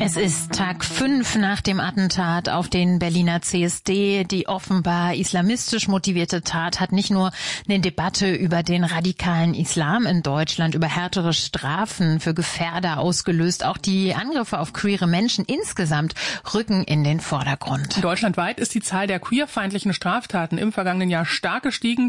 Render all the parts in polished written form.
Es ist Tag 5 nach dem Attentat auf den Berliner CSD. Die offenbar islamistisch motivierte Tat hat nicht nur eine Debatte über den radikalen Islam in Deutschland, über härtere Strafen für Gefährder ausgelöst. Auch die Angriffe auf queere Menschen insgesamt rücken in den Vordergrund. Deutschlandweit ist die Zahl der queerfeindlichen Straftaten im vergangenen Jahr stark gestiegen.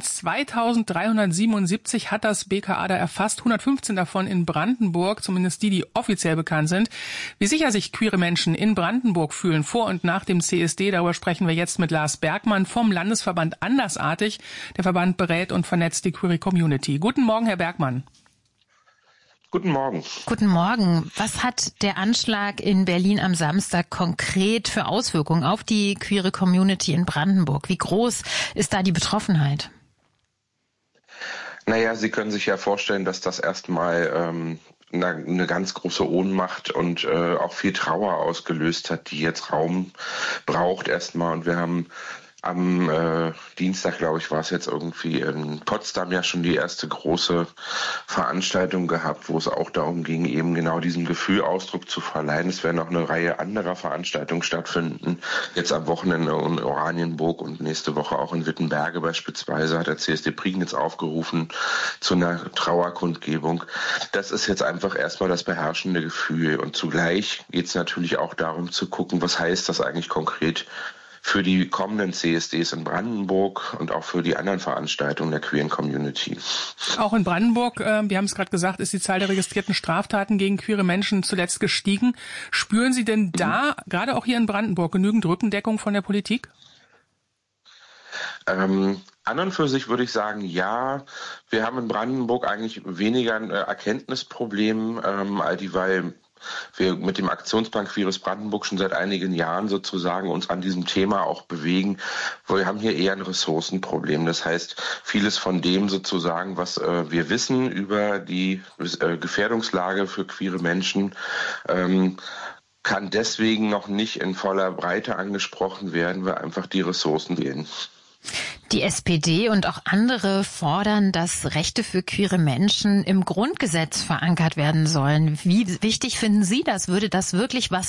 2377 hat das BKA da erfasst, 115 davon in Brandenburg, zumindest die offiziell bekannt sind. Wie sicher sich queere Menschen in Brandenburg fühlen vor und nach dem CSD, darüber sprechen wir jetzt mit Lars Bergmann vom Landesverband Andersartig. Der Verband berät und vernetzt die queere Community. Guten Morgen, Herr Bergmann. Guten Morgen. Guten Morgen. Was hat der Anschlag in Berlin am Samstag konkret für Auswirkungen auf die queere Community in Brandenburg? Wie groß ist da die Betroffenheit? Naja, Sie können sich ja vorstellen, dass das erstmal eine ganz große Ohnmacht und auch viel Trauer ausgelöst hat, die jetzt Raum braucht erstmal. Und wir haben am Dienstag, glaube ich, war es jetzt irgendwie in Potsdam ja schon die erste große Veranstaltung gehabt, wo es auch darum ging, eben genau diesem Gefühl Ausdruck zu verleihen. Es werden noch eine Reihe anderer Veranstaltungen stattfinden. Jetzt am Wochenende in Oranienburg und nächste Woche auch in Wittenberge beispielsweise hat der CSD Prignitz aufgerufen zu einer Trauerkundgebung. Das ist jetzt einfach erstmal das beherrschende Gefühl. Und zugleich geht es natürlich auch darum zu gucken, was heißt das eigentlich konkret für die kommenden CSDs in Brandenburg und auch für die anderen Veranstaltungen der queeren Community. Auch in Brandenburg, wir haben es gerade gesagt, ist die Zahl der registrierten Straftaten gegen queere Menschen zuletzt gestiegen. Spüren Sie denn da, gerade auch hier in Brandenburg, genügend Rückendeckung von der Politik? An und für sich würde ich sagen, ja. Wir haben in Brandenburg eigentlich weniger ein Erkenntnisproblem, weil wir mit dem Aktionsplan Queeres Brandenburg schon seit einigen Jahren sozusagen uns an diesem Thema auch bewegen. Wir haben hier eher ein Ressourcenproblem. Das heißt, vieles von dem sozusagen, was wir wissen über die Gefährdungslage für queere Menschen, kann deswegen noch nicht in voller Breite angesprochen werden, weil einfach die Ressourcen fehlen. Die SPD und auch andere fordern, dass Rechte für queere Menschen im Grundgesetz verankert werden sollen. Wie wichtig finden Sie das? Würde das wirklich was